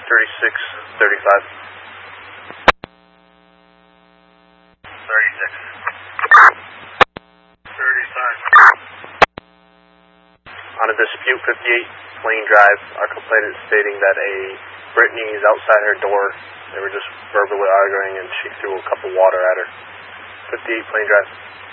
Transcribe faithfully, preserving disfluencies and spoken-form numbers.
thirty-six thirty-five. thirty-six. thirty-five. On a dispute fifty-eight Plain Drive, our complainant is stating that a Brittany is outside her door. They were just verbally arguing and she threw a cup of water at her. fifty-eight Plain Drive.